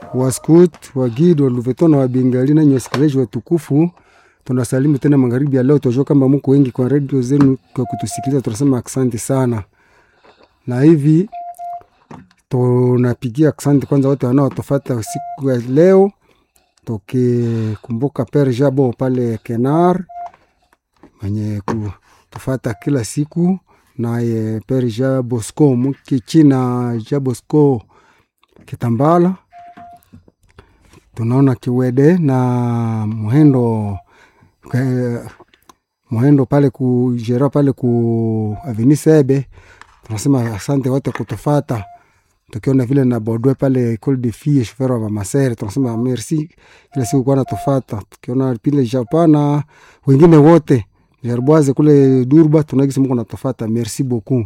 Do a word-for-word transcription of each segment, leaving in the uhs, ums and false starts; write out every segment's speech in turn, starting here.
wa scout wa guide wa Luvetona wa Bengali na nyosikilizaji wa tukufu, tunasalimu tena magharibi ya leo. Tunajua kama mko wengi kwa radio zenu kwa kutusikiliza, tunasema asante sana. Na hivi tunapigia asante kwanza wote wanaotufuata siku ya leo, tukikumbuka Père Jabo pale Kenar mwenye kutufuata kila siku, na ye Père Jabo Sko Mkichina Jabo Sko Kitambala, tunaona Kiwede na Muhendo ke, Muhendo pale ku Jera pale ku Avenue Sebe. Tunasema asante wote kutufuata, tukiona vile na Bodwe pale École de Filles chauffeur wa Masere, tunasema merci kila siku kwa natufuata. Tukiona pile Japana wengine wote Jarboise kule Durba, tunagisi mko natufuata, merci beaucoup.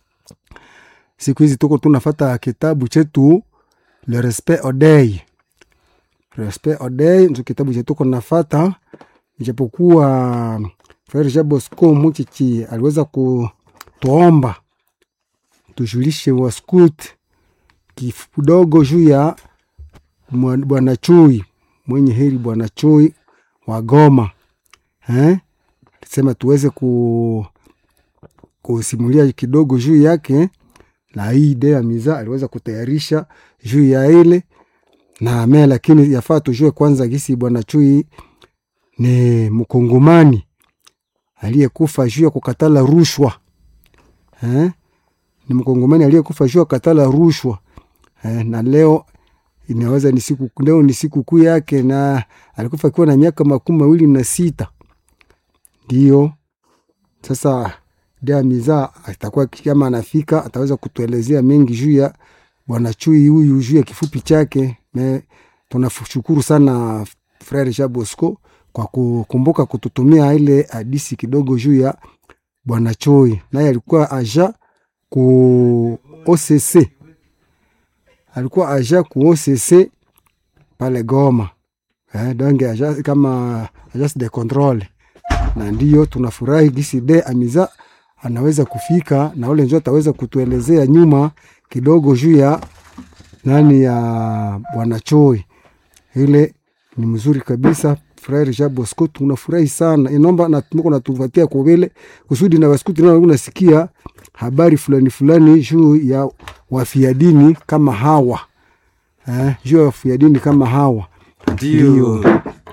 Siku hizi tuko tunafuata kitabu chetu Le Respect Odei. Respect Odei ndio kitabu chetu tuko nafuata, ijapokuwa Frère Jabo Sko Mchichi aliweza kutuomba tujulishe wa scout kidogo juu ya Bwana Chui, mwenye heri Bwana Chui wa Goma. Eh? Sema tuweze ku kusimulia kidogo juu yake, na hii idea miza aliweza kutayarisha juu ya ile na ame, lakini yafaa tujue kwanza gisi Bwana Chui ni Mkongomani aliyekufa juu ya kukatala rushwa. Eh? Ni Mkongomani aliyekufa juu ya kukatala rushwa. Eh, na leo inaweza ni siku leo ni siku kuu yake, na alikufa akiwa na miaka makumi mawili na sita. Ndio sasa Dea Miza atakuwa kama anafika ataweza kutuelezea mengi juu ya Bwana Chui huyu, juu ya kifupi chake. Na tunashukuru sana Frère Jabo Sko kwa kukumbuka kututumia ile hadithi kidogo juu ya Bwana Chui. Naye alikuwa aja ku O C C, alikuwa aja ku O C C pale Goma, eh, donc aja kama agence de contrôle. Na ndio tunafurahi gisi de Amiza anaweza kufika, na ule njoo ataweza kutuelezea nyuma kidogo juu ya nani ya Bwana Chui. Ile ni mzuri kabisa. Frère Jabo Sko tunafurahi sana, inomba na tuko natuvatia kwa vile kusudi na waskuti nao unasikia habari fulani fulani juu ya wafiadini kama hawa. Eh, juu ya wafiadini kama hawa. Ndio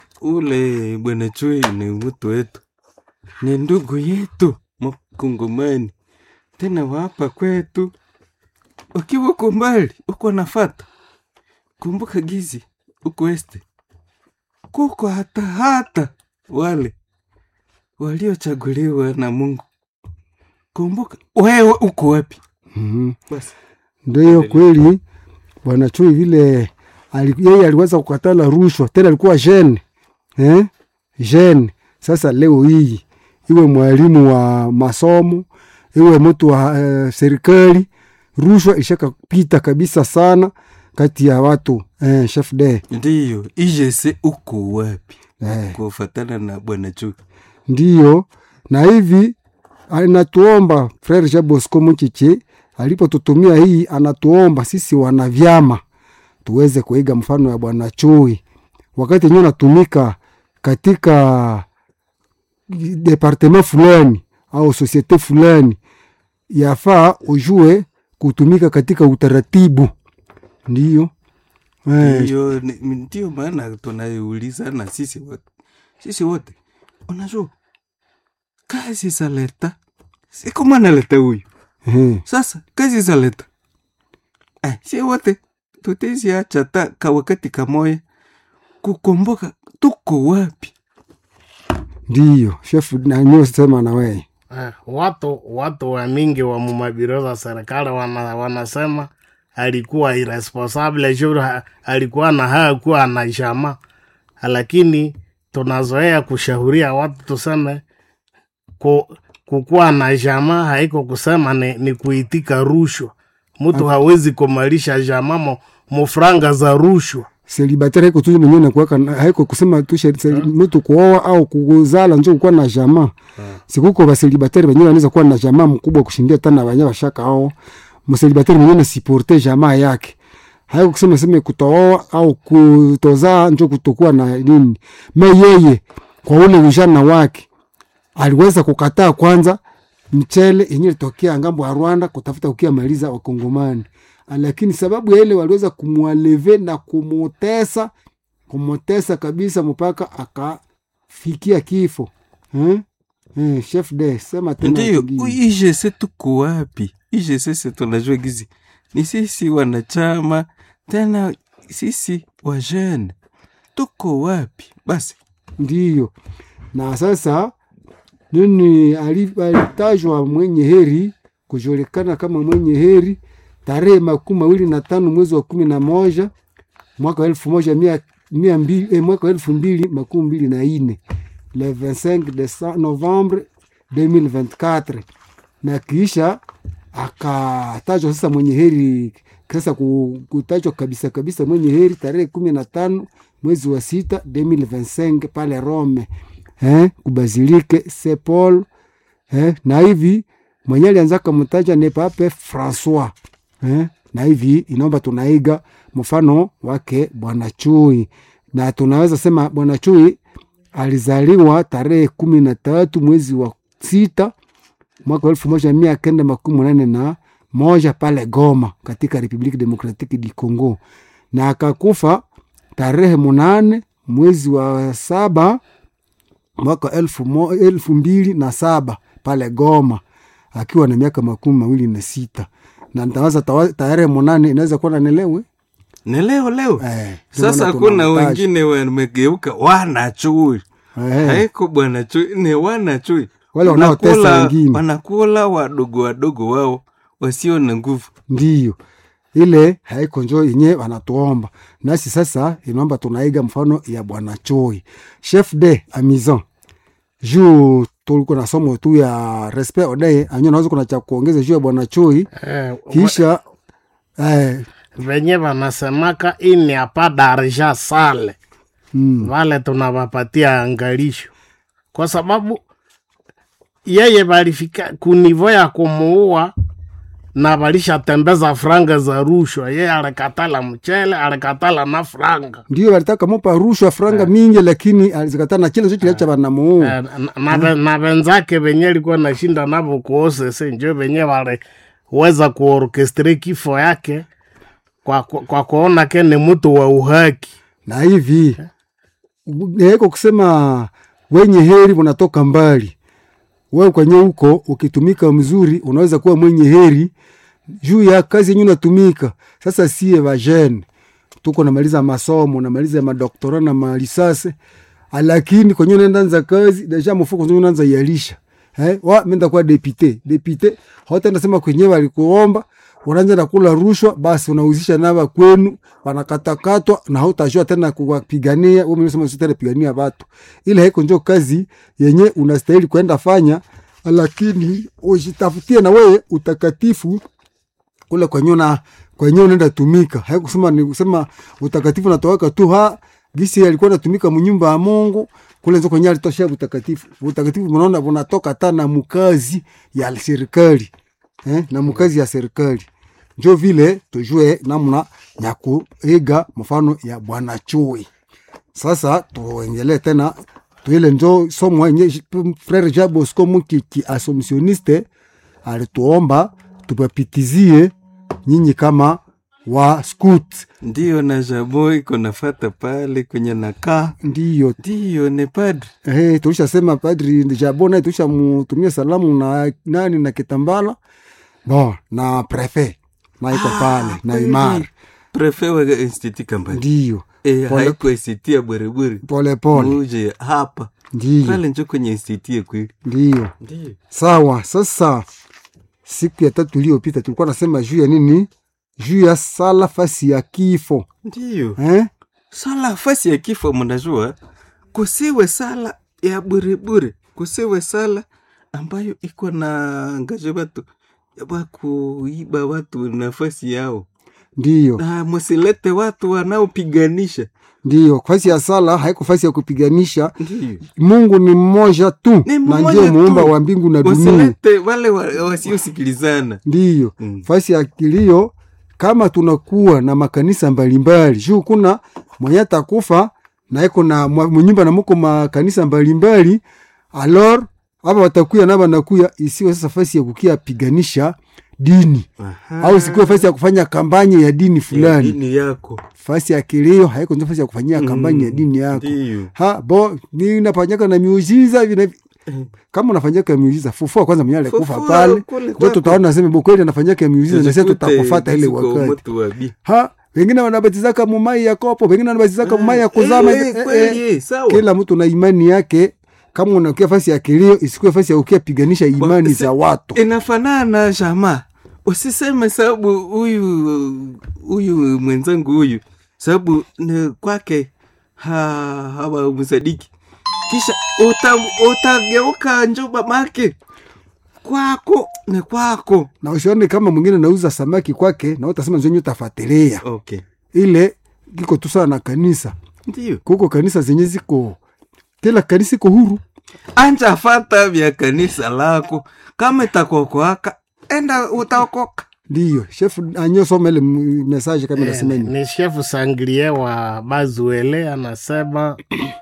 ule Bwana Chui ni mtu wetu, ni ndugu yetu Mkongomani, tena wapa kwetu. Ukiwa uko mbali uko nafata, kumbuka gizi uko este kuko hata hata wale waliochaguliwa na Mungu. Kumbuka wewe uko wapi? Mhm. Basi ndio kweli Bwana Chui vile yeye aliweza kukatala rushwa, tena alikuwa jeune. Eh? Jeune. Sasa leo hii iwe mwalimu wa masomo, iwe mtu wa uh, serikali, rushwa ishaka pita kabisa sana kati ya watu. Eh, chef de. Ndio, ijese uko wapi? Eh. Kufatana na Bwana Chui. Ndio, na hivi anatuomba Frère Jabo Sko Mchichi alipotutumia hii, anatuomba sisi wana vyama tuweze kuiga mfano ya Bwana Chui. Wakati nyo natumika katika departement fulani au societe fulani, yafaa ujue kutumika katika utaratibu. Ndio. Eh. Ndio, ndio maana tunauliza na sisi wote. Sisi wote. Unajua kazi za leta si kama analeta huyu. Eh. Sasa kazi za leta eh, si wote tutezi acha ta kwa wakati kamoya kukumbuka tuko wapi. Ndio, chef na nyo sema na wewe. Eh, watu watu wa mingi wa mumabiro za serikali wana, wanasema alikuwa irresponsible, jura alikuwa na hakuwa na jama, lakini tunazoea kushahuria watu tuseme ku, kukuwa na jama haiko kusema ni, ni kuitika rushwa. Mtu hawezi kumalisha jama mo, mufranga za rushwa. Celibatere haiko tu mwenyewe na kuweka, haiko kusema tu mtu kuoa au kuzala njoo kuwa na jamaa. Sikuko ba celibatere wenyewe wanaweza kuwa na jamaa mkubwa kushindia tena wenyewe washaka hao. Mcelibatere mwenyewe na supporter jamaa yake. hayo kusema sema kutooa au kutozaa ndio kutokuwa na nini. Me yeye kwa ule ujana wake aliweza kukataa kwanza mchele yenyewe tokea ngambo ya Rwanda kutafuta ukiamaliza wakongomani, lakini sababu ya ile waliweza kumwaleve na kumotesa kumotesa kabisa mpaka akafikia kifo. Hmm? Hmm, chef de sema tena. Ndiyo, ije se tuko wapi? Ije sisi tunajua gizi. Ni sisi wanachama, tena sisi wajene. Tuko wapi? Basi. Ndiyo. Na sasa nini alitajwa mwenye heri, kujulikana kama mwenye heri tarehe makumi mawili na tano mwezi wa kumi na moja mwaka elfu moja mia mia mbili eh, mwaka elfu mbili makumi mbili na ine le vingt-cinq de novembre deux mille vingt-quatre, na kisha akatajwa sasa mwenye heri sasa kutajwa kabisa kabisa mwenye heri tarehe kumi na tano mwezi wa sita deux mille vingt-cinq pale Rome, eh kubazilike Saint Paul, eh na hivi mwenye alianza kumtaja ni Pape François, eh na hivi inaomba tunaiga mfano wake Bwana Chui, na tunaweza sema Bwana Chui alizaliwa tarehe kumi na tatu mwezi wa sita mwaka elfu moja mia kenda makumi nane na moja pale Goma katika Republique Democratique du Congo, na akakufa tarehe munane mwezi wa saba mwaka elfu, mo, elfu mbili na saba pale Goma akiwa na miaka makumi mawili na sita. Na nitawaza tarehe munane inaweza kuwa na nelewe ni leo leo. Eh, sasa kuna wengine wamegeuka wana Chui. Eh. Haiko Bwana Chui, ni wana Chui. Wale wanaotesa wengine. Wanakula wadogo wadogo wao wasio na nguvu. Ndiyo. Ile haiko njoo yenyewe wanatuomba. Nasi sasa inaomba tunaiga mfano ya Bwana Chui. Chef de Amizon. Juu tulikuwa na somo tu ya respect odai, anyo naweza kuna cha kuongeza juu ya Bwana Chui. Eh, kisha eh venye wanasemaka ini hapa darja sale. Mm. Wale tunawapatia angalisho. Kwa sababu yeye walifika kunivo ya kumuua na walisha tembeza franga za rushwa. Yeye alikatala mchele, alikatala na franga. Ndiyo walitaka mopa rushwa franga eh, mingi, lakini alikatala na chile zote liacha wanamuua. Eh, na, na, na wenzake wenye likuwa na shinda nabo kuose se njo wenye wale weza kuorkestre kifo yake kwa, kwa, kwa kuona kene mtu wa uhaki. Na hivi Eko kusema wenye heri unatoka mbali. Wewe kwenye huko ukitumika mzuri unaweza kuwa mwenye heri juu ya kazi yenyewe unatumika. Sasa sie vajene tuko namaliza masomo, namaliza madoktora na malisase, lakini kwenye unaanza kazi deja mfuko kwenye unaanza yalisha. Eh, wa menda kwa député, député hata nasema kwenye walikuomba unaanza na kula rushwa, basi unauzisha naba kwenu wanakatakatwa na hautajua tena kuwapigania. Wewe unasema usitende pigania watu, ile haiko njoo kazi yenye unastahili kwenda fanya, lakini ujitafutie na wewe utakatifu kule kwenye na kwenye unaenda tumika. Haiko kusema ni kusema utakatifu natoka tu ha gisi alikuwa anatumika mnyumba ya Mungu kule nzo kwenye alitosha utakatifu. Utakatifu mnaona unatoka tana mkazi ya serikali. Eh, na mkazi ya serikali. Njo vile tujue namna ya kuiga mfano ya Bwana Chui. Sasa tuendelee tena tuile njo somo yenye Frere Jean Bosco Mukiki assumptioniste alituomba tupapitizie nyinyi kama wa scout. Ndiyo na jabo iko nafata pale kwenye nakaa. Ndiyo. Ndiyo ni padri. Eh, tulisha sema padri jabo na tulisha mutumia salamu na nani na Kitambala. Bon, na prefet na iko pale ah, na imara prefet wa institut Kambani. Ndiyo. Eh, haiko institut ya Bwerebwere. Pole pole. Uje hapa. Ndiyo. Pale njo kwenye institut ya kweli. Ndiyo. Ndiyo. Sawa, sasa siku ya tatu iliyopita tulikuwa nasema juu ya nini? Juu ya sala fasi ya kifo. Ndiyo. Eh? Sala fasi ya kifo mnajua kusiwe sala ya Bwerebwere, kusiwe sala ambayo iko na ngaje watu ya kuiba watu nafasi yao. Ndiyo. Na msilete watu wanaopiganisha. Ndiyo, fasi ya sala haiko fasi ya kupiganisha. Ndiyo. Mungu ni mmoja tu, na ndiye muumba wa mbingu na dunia. Msilete wale wasiosikilizana. Ndiyo. Mm. Fasi ya kilio kama tunakuwa na makanisa mbalimbali juu kuna mwenye atakufa na iko na mnyumba na mko makanisa mbalimbali, alors hapa watakuya na banakuya isiwe sasa fasi ya kukia piganisha dini. Aha. Au sikuwe fasi ya kufanya kampanye ya dini fulani ya dini yako. Fasi ya kilio haiko ndio fasi ya kufanyia kampanye mm, ya dini yako. Ndiyo. Ha bo ni nafanyaka na miujiza vina kama unafanyaka miujiza fufua kwanza mnyale kufa pale ndio tutaona nasema bokweli anafanyaka miujiza na sisi tutakufuata ile wakati. Ha wengine wanabatizaka mumai ya kopo, wengine wanabatizaka mumai ya kuzama. Eh, eh, kweli, eh, sawa. Kila mtu na imani yake. Kama unakia fasi ya kilio isikuwe fasi ya ukia piganisha imani za watu. Inafanana jamaa. Usiseme sababu huyu huyu mwenzangu huyu sababu kwake ha hawa msadiki. Kisha uta utageuka njoba make kwako na kwako. Na usione kama mwingine anauza samaki kwake na utasema ndio utafuatilia. Okay. Ile kiko tu sana na kanisa. Ndio. Kuko kanisa zenye ziko kila kanisa iko huru. Anja fata vya kanisa lako. Kama itakokoaka, enda utaokoka. Ndio, chef anyo soma ile message kama nasema ni. Ni chef Sanglie wa Bazuele anasema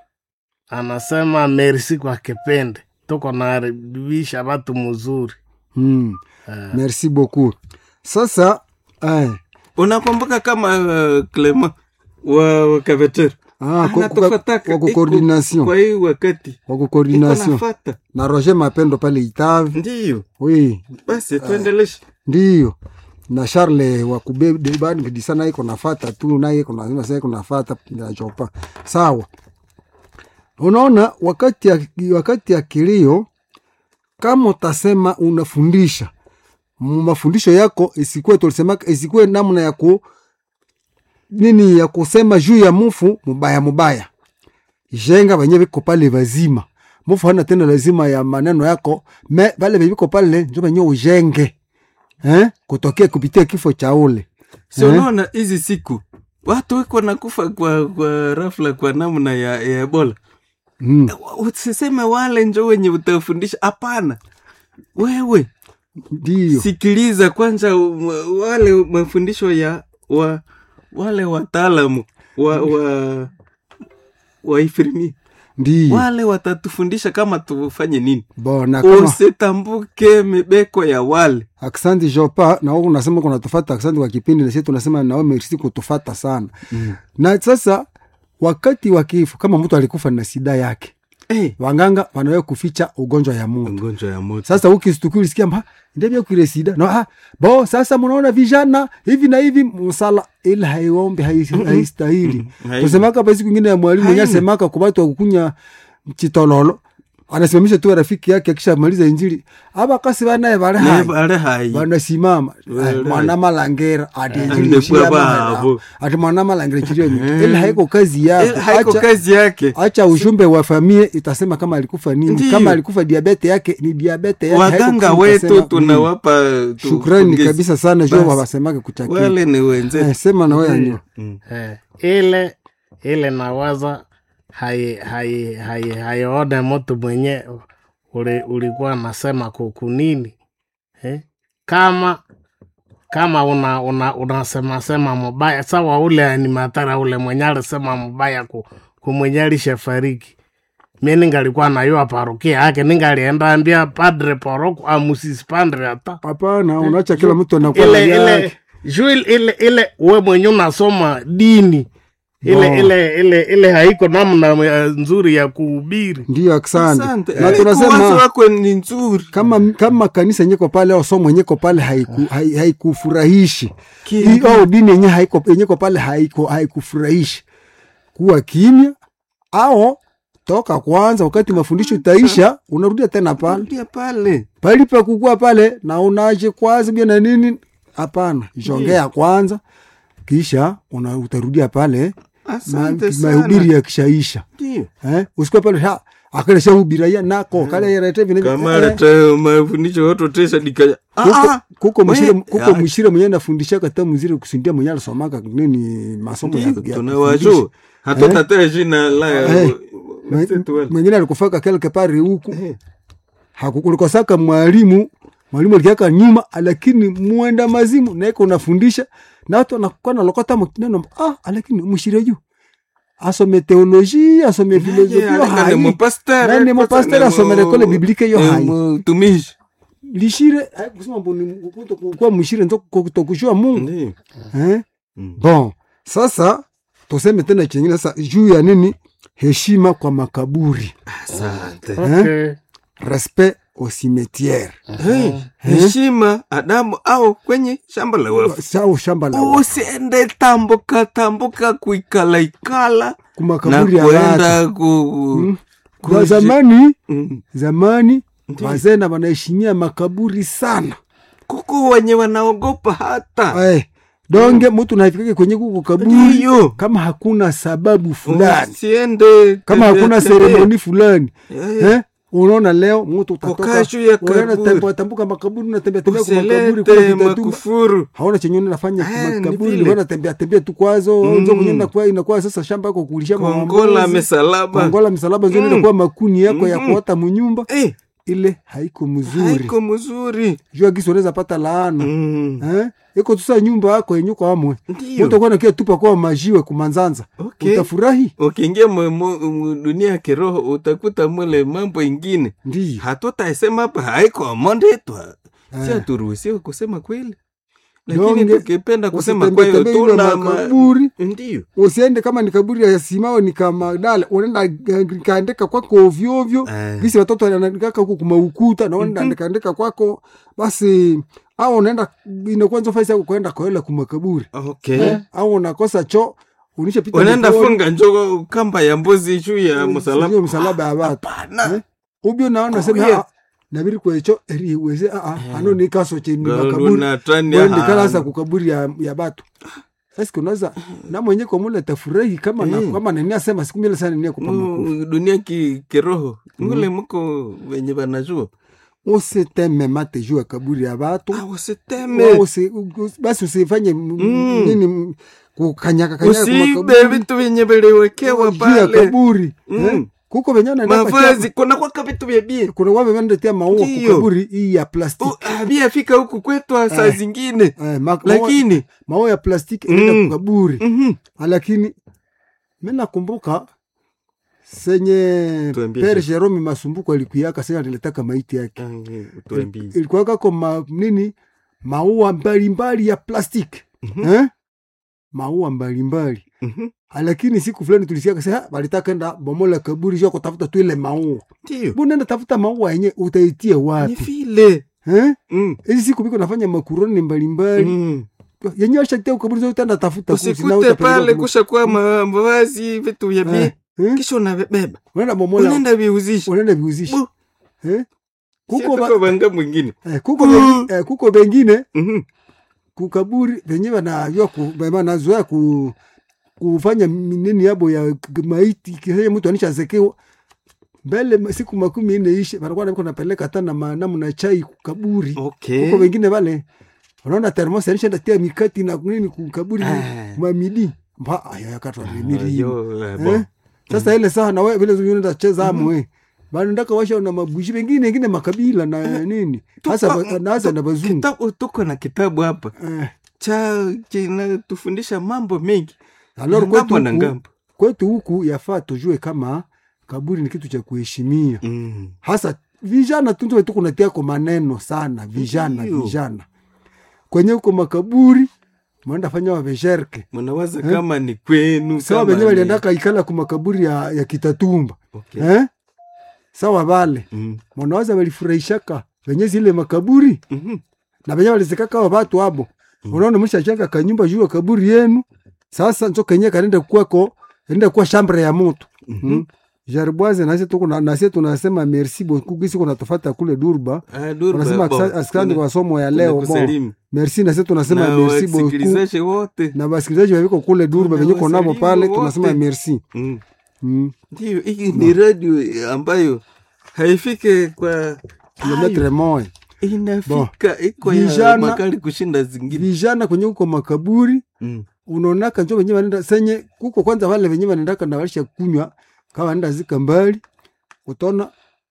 anasema merci kwa kipende. Tuko na ribisha watu mzuri. Mm. Uh. Merci beaucoup. Sasa eh unakumbuka kama uh, Clement wa, wa Kaveter. Ah, kwa kwa coordination. Kwa hiyo wakati. Kwa coordination. Na Roger Mapendo pale Itavi. Ndio. Oui. Basi tuendeleshe. Ndio. Na Charles wa kubebe bado bidi sana iko nafuata tu naye iko nasema sasa iko nafuata na chopa. Sawa. Unaona wakati ya wakati ya kilio kama utasema unafundisha mafundisho yako isikuwe tulisema isikuwe namna ya ku nini ya kusema juu ya mufu mubaya mubaya. Jenga wenyewe biko pale wazima. Mufu hana tena lazima ya maneno yako, me wale biko pale ndio wenyewe ujenge. Eh? Kutokea kupitia kifo cha ule. So unaona eh? Hizi siku watu wiko nakufa kwa kwa rafla kwa namna ya, ya Ebola. Mm. Usiseme wale ndio wenye utafundisha, hapana. Wewe ndio sikiliza kwanza wale mafundisho ya wa wale wataalamu wa wa wa ifirmi. Ndio wale watatufundisha kama tufanye nini. Bona kama usitambuke mibeko ya wale. Aksanti Jopa, na wewe unasema kuna tufuata aksanti kwa kipindi na sisi tunasema na wewe merci kutufuata sana. Mm. Na sasa wakati wa kifo kama mtu alikufa na sida yake. Eh, wanganga wanawe kuficha ugonjwa ya moto. Ugonjwa ya moto. Sasa ukistukuri usikia mba ndivyo kile sida. No ah, bo sasa mnaona vijana hivi na hivi msala ila haiombe haistahili. Tusemaka basi kwingine ya mwalimu mwenye asemaka kwa watu wakukunya chitololo. Anasimamisha tu rafiki yake kisha maliza injili. Aba kasi bana bare hai. Bare hai. Bana simama. Mwana malangera ati injili shia. Ati mwana malangera chirio. Ila haiko kazi yake. Haiko kazi yake. Acha ujumbe wa familia itasema kama alikufa nini. Ndiyo. Kama alikufa diabete yake ni diabete yake. Waganga wetu tunawapa shukrani kabisa sana jua wasemake kuchaki. Wale ni wenzetu. Eh, sema na wewe ndio. Eh, ile ile nawaza hai hai hai haione mtu mwenye uli, ulikuwa nasema kukunini eh? Kama kama una una unasema sema mbaya sawa, ule ni matara ule mwenye alisema mbaya ku kumwenyali shafariki, mimi ningalikuwa na yua parokia yake ningalienda ambia padre poroko amusisi padre hata hapana. Eh, unaacha kila mtu anakuwa ile ile juu ile ile wewe mwenye unasoma dini ile, no. ile ile ile haiko namna nzuri ya kuhubiri. Ndio asante. Na tunasema wako ni nzuri. Kama kama kanisa nyeko pale au somo nyeko pale haiku haikufurahishi. Hiyo dini yenyewe haiko nyeko pale haiko haikufurahishi. Kuwa kimya au toka kwanza wakati mafundisho itaisha unarudia tena pale. Unarudia pale. Pale pa kukua pale na unaje kwanza bia na nini? Hapana. Jongea kwanza kisha una utarudia pale. Asante sana. Mahubiri ya kishaisha. Ndio. Eh, usikue pale ha akale shahubiri ya nako kale yarete vile kama rata mafundisho watu tesa dikaya. Ah, kuko mshire kuko mshire mwenye anafundisha kata mzire kusindia mwenye anasomaka nini masomo ya kia. Tunawajua. Hata tatea jina la mwingine alikufaka kale kapari huku. Hakukulikosaka mwalimu mwalimu alikiaka nyuma, lakini muenda mazimu na iko unafundisha na watu wanakuwa na lokota mtineno ah, lakini mshire juu asome teoloji asome filosofia hai ni mpasteur nani mpasteur asome lekole biblike yo hai mtumishi lishire kusema mboni kwa mshire nzo kutokujua Mungu eh bon sasa tuseme tena kingine sasa juu ya nini heshima kwa makaburi. Asante. Okay. Respect au cimetière. Hey, heshima Adamu au kwenye shamba la wafu. Sao shamba la wafu. Usiende tambuka tambuka kuikala ikala kuma kaburi ya watu. Ku, hmm. Kwa zamani mm. zamani wazee na wanaheshimia makaburi sana. Kuko wenye wanaogopa hata. Eh. Donge mtu nafikiri kwenye kuko kaburi Ndiyo. Kama hakuna sababu fulani. Usiende kama hakuna seremoni fulani. Yeah. Eh? Unaona leo mtu utatoka unaenda tembo tambuka makaburi na tembea tembea kwa makaburi kwa makufuru. Haona chenye unafanya kwa makaburi unaona tembea tembea tu kwazo mm. Nzo mwenye inakuwa inakuwa sasa shamba yako kulisha mama. Kongola misalaba. Kongola misalaba nzo mm. Inakuwa makuni yako mm. Ya kuota mnyumba. Eh. Ile haiko mzuri. Haiko mzuri. Jua giso unaweza pata laana. Mm. Eh? Iko tusa nyumba yako yenye kwa amwe. Mtu kwa nakia tupa kwa majiwe kumanzanza. Okay. Utafurahi? Ukiingia dunia ya kiroho utakuta mule mambo ingine. Ndiyo. Hatutasema hapa haiko monde tu. Si aturuhusiwe kusema kweli. Lakini tukipenda kusema kwa hiyo tuna makaburi. Ndiyo. Usiende kama ni kaburi ya simao ni kama dala unaenda kaandika kwako ovyo ovyo. Gisi watoto wanaandika huko kuma ukuta na unaenda kaandika kwako basi au unaenda inakuwa nzo faisi yako kwenda koela kuma kaburi. Okay. Eh? Au unakosa cho unisha pita unaenda funga njogo kamba ya mbuzi juu ya msalaba. Juu msalaba ya watu. Eh? Ubio naona sema yeah. Nabiri kwa hicho eri weze a a ano ni kaso chini makaburi wende kala sa kukaburi ya ya batu sasa kunaweza na mwenye kwa mule tafurahi kama mm. Na kama nani asema siku mbili sana nini kupamba mm, dunia ki kiroho ngule mm. Mko wenye banajua usiteme mate jua kaburi ya batu ah usiteme usi basi usifanye mm. Nini kukanyaka kanyaka kwa makaburi usibe vitu vyenye viliwekewa pale kaburi mm. Eh? Kuko venyana na mavazi kuna kwa kabitu vya bia kuna wame wandetea maua kukaburi hii ya plastiki uh, bia fika huku kwetu saa eh, zingine eh, ma- lakini maua ya plastiki inaenda mm. Kukaburi mm-hmm. Lakini mimi nakumbuka senye Pere Jerome Masumbuko alikuyaka sasa aliletaka maiti yake uh, ilikuwa kako ma, nini maua mbalimbali ya plastiki mm-hmm. Eh maua mbalimbali mhm lakini siku fulani tulisikia kasa balitaka enda bomola kaburi joko tafuta tu ile maua. Ndio. Mbona nenda tafuta maua yenyewe utaitia wapi? Ni vile. Eh? Mm. Hizi siku biko nafanya makuroni mbalimbali. Mm. Yenyewe ashatia kaburi zote utaenda tafuta kusikute pale kusha kwa mavazi vitu vya bi. Eh? Kisha unabeba. Unaenda bomola. Unaenda viuzishi. Unaenda viuzishi. Eh? Kuko ba... banga mwingine. Eh, kuko mm. eh, kuko bengine. Mhm. Kukaburi wenyewe na yo ku bema nazoea ku kufanya nini yabo ya maiti kisha mtu anisha zekewa mbele siku makumi nne ishe wanakuwa nako napeleka hata na maanamu na chai kukaburi. Okay. Huko wengine wale wanaona thermos anisha ndatia mikati na nini kukaburi kwa midi mba aya yakatwa mili eh sasa ile saa na wewe vile unaenda cheza amu wewe bado ndaka washa na mabuji wengine wengine makabila na nini hasa na hasa na bazungu. Kitabu tuko na kitabu hapa eh. Cha kina tufundisha mambo mengi. Alors kwetu huku, kwetu huku yafaa tujue kama kaburi ni kitu cha kuheshimia. Mm. Hasa vijana tunzo wetu kunatia kwa maneno sana vijana Ndiyo. Vijana kwenye huko makaburi mwenda fanya wa vejerke mnawaza eh? Kama ni kwenu sawa wenyewe waliendaka ikala kwa makaburi ya, ya Kitatumba. Okay. Eh? Sawa vale. Mm. Mnawaza walifurahishaka wenyewe zile makaburi. Mhm. Na wenyewe walizikaka wa watu hapo. Mm. Unaona mshajenga kanyumba juu ya kaburi yenu. Sasa nzo kenye kaenda kwako enda kwa chambre ya moto. Mhm. Mm. Jarboise na sisi tuko na sisi tunasema merci beaucoup kisi kuna tofauti kule Durba. Ah, Durba. Tunasema asante kwa somo ya leo bon. Merci na sisi tunasema na merci beaucoup. Wasikilizaji wote. Na wasikilizaji wako kule Durba wenye uko nabo pale tunasema merci. Mm. Mm. Ndio hii ni radio ambayo haifike kwa kilometre moja. Inafika iko ya makali kushinda zingine. Vijana kwenye uko makaburi. Mm. Unaonaka njoo wenyewe wanaenda senye kuko kwanza wale wenyewe wanaenda na walisha kunywa kama wanaenda zika mbali utaona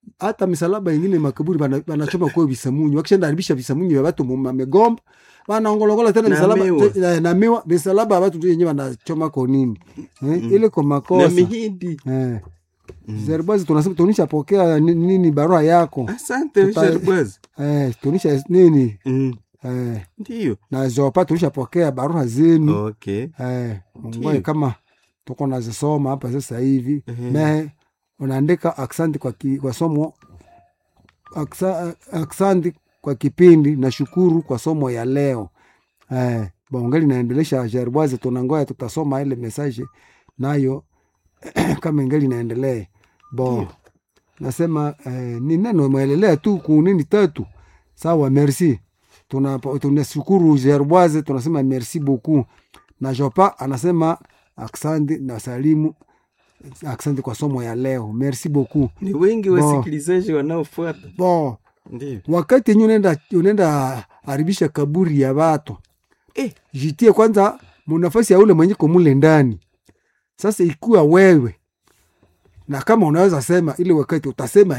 hata misalaba ingine makaburi bana banachoma kwa bisamunyu, wakishaenda haribisha bisamunyu vya watu mmegomba wanaongologola tena misalaba na, na miwa misalaba ya watu yenyewe wanachoma kwa nini eh? mm. ile kwa makosa na mihindi eh mm. Zerbazi tunasema tunisha pokea nini barua yako. Asante Zerbazi eh tunisha nini mm. eh ndio na zopa tunisha pokea barua zenu. Okay eh ngoja kama tuko nazisoma hapa sasa hivi uh-huh. na unaandika asante kwa ki, kwa somo aksa, asante kwa kipindi na shukuru kwa somo ya leo. Eh bongali naendelesha Zerbazi, tunangoja tutasoma ile message nayo kama ingali naendelea. Bo yeah. Nasema eh, ni neno maelelea tu kunini tatu. Sawa, merci. Tuna tunashukuru Zerbazi, tunasema merci beaucoup. Na Jopa anasema asante na salimu asante kwa somo ya leo. Merci beaucoup. Ni wengi wasikilizaji wanaofuata. Bo. Ndio. Wakati nyinyi unaenda unaenda haribisha kaburi ya watu. Eh, jitie kwanza mnafasi ya ule mwenye komule ndani. Sasa ikuwa wewe na kama unaweza sema ile wakati utasema